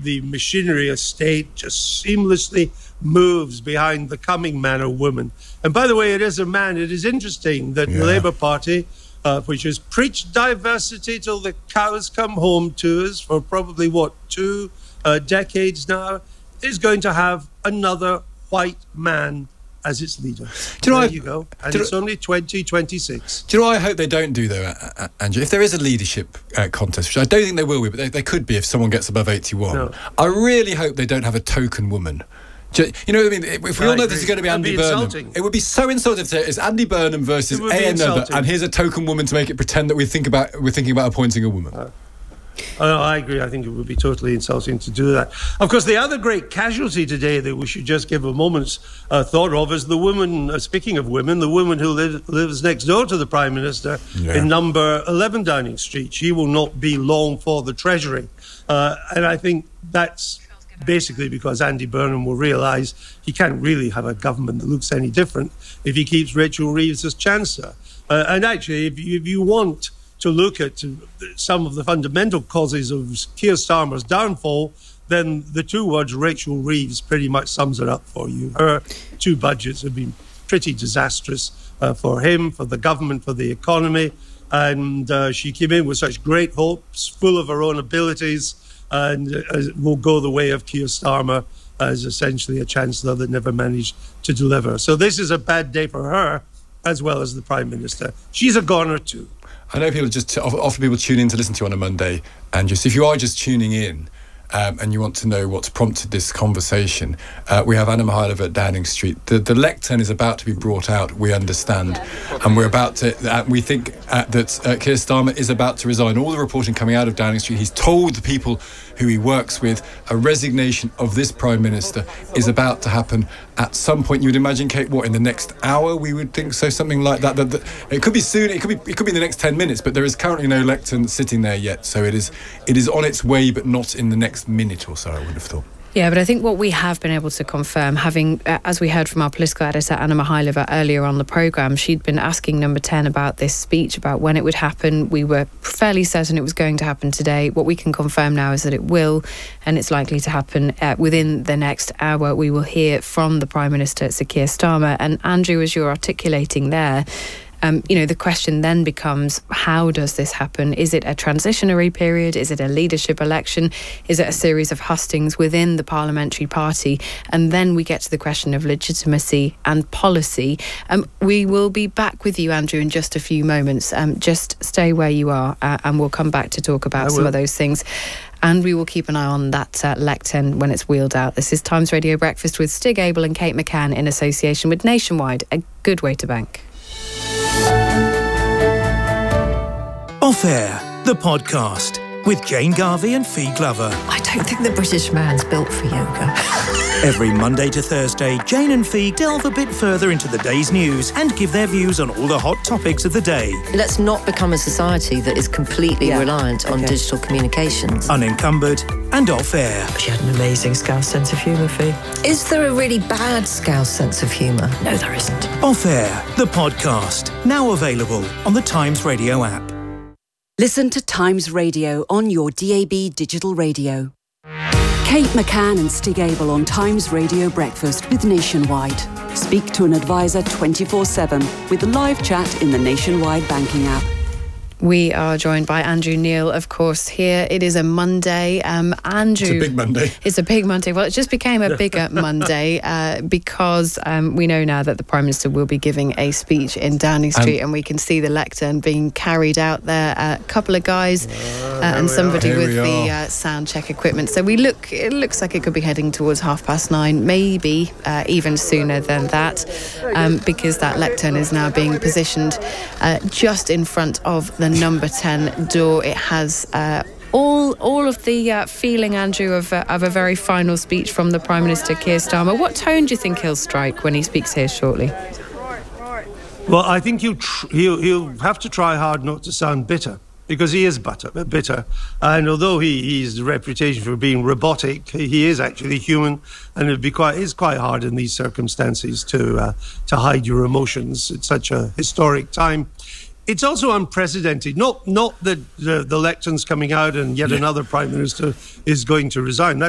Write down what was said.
the machinery of state just seamlessly moves behind the coming man or woman. And by the way, it is a man. It is interesting that the Labour Party, which has preached diversity till the cows come home to us for probably, 2 decades now, is going to have another white man as its leader. There you go. And it's only 2026. Do you know what I hope they don't do, though, Andrew? If there is a leadership contest, which I don't think there will be, but they could be if someone gets above 81, no. I really hope they don't have a token woman. You know what I mean? If we all know this is going to be Andy Burnham, it would be so insulting to say it's Andy Burnham versus another, and here's a token woman to make it pretend that we're thinking about appointing a woman. I agree. I think it would be totally insulting to do that. Of course, the other great casualty today that we should just give a moment's thought of is the woman, speaking of women, the woman who lives next door to the Prime Minister in number 11 Downing Street. She will not be long for the Treasury. And I think that's basically because Andy Burnham will realise he can't really have a government that looks any different if he keeps Rachel Reeves as Chancellor. And actually, if you want to look at some of the fundamental causes of Keir Starmer's downfall, then the two words Rachel Reeves pretty much sums it up for you. Her 2 budgets have been pretty disastrous for him, for the government, for the economy. And she came in with such great hopes, full of her own abilities, and will go the way of Keir Starmer as essentially a Chancellor that never managed to deliver. So this is a bad day for her, as well as the Prime Minister. She's a goner too. I know people often people tune in to listen to you on a Monday, and just if you are just tuning in and you want to know what's prompted this conversation, we have Anna Mihailova at Downing Street. The lectern is about to be brought out, we understand, and we're about to. We think that Keir Starmer is about to resign. All the reporting coming out of Downing Street, he's told the people who he works with a resignation of this Prime Minister is about to happen at some point. You would imagine, Kate, in the next hour? We would think so, something like that. It could be soon. It could be in the next 10 minutes. But there is currently no lectern sitting there yet, so it is on its way, but not in the next minute or so, I would have thought. Yeah, but I think what we have been able to confirm, having, as we heard from our political editor, Anna Mihailova, earlier on the programme, she'd been asking Number 10 about this speech, about when it would happen. We were fairly certain it was going to happen today. What we can confirm now is that it will, and it's likely to happen within the next hour. We will hear from the Prime Minister, Sir Keir Starmer. And Andrew, as you're articulating there, the question then becomes, how does this happen? Is it a transitionary period? Is it a leadership election? Is it a series of hustings within the parliamentary party? And then we get to the question of legitimacy and policy. We will be back with you, Andrew, in just a few moments. Just stay where you are and we'll come back to talk about some of those things. And we will keep an eye on that lectern when it's wheeled out. This is Times Radio Breakfast with Stig Abel and Kate McCann in association with Nationwide, a good way to bank. Off Air, the podcast with Jane Garvey and Fee Glover. I don't think the British man's built for yoga. Every Monday to Thursday, Jane and Fee delve a bit further into the day's news and give their views on all the hot topics of the day. Let's not become a society that is completely reliant on digital communications. Unencumbered and off air. She had an amazing Scouse sense of humour, Fee. Is there a really bad Scouse sense of humour? No, there isn't. Off Air, the podcast, now available on the Times Radio app. Listen to Times Radio on your DAB digital radio. Kate McCann and Stig Abel on Times Radio Breakfast with Nationwide. Speak to an advisor 24/7 with live chat in the Nationwide banking app. We are joined by Andrew Neil, of course, here. It is a Monday. Andrew... It's a big Monday. It's a big Monday. Well, it just became a bigger Monday because we know now that the Prime Minister will be giving a speech in Downing Street and we can see the lectern being carried out there. A couple of guys and somebody with the sound check equipment. So it looks like it could be heading towards 9:30, maybe even sooner than that, because that lectern is now being positioned just in front of the Number 10 door. It has all of the feeling, Andrew, of a very final speech from the Prime Minister, Keir Starmer. What tone do you think he'll strike when he speaks here shortly? Well, I think he'll have to try hard not to sound bitter, because he is bitter. And although he has a reputation for being robotic, he is actually human, and it's quite hard in these circumstances to hide your emotions at such a historic time. It's also unprecedented. Not that the lectern's coming out and yet another Prime Minister is going to resign.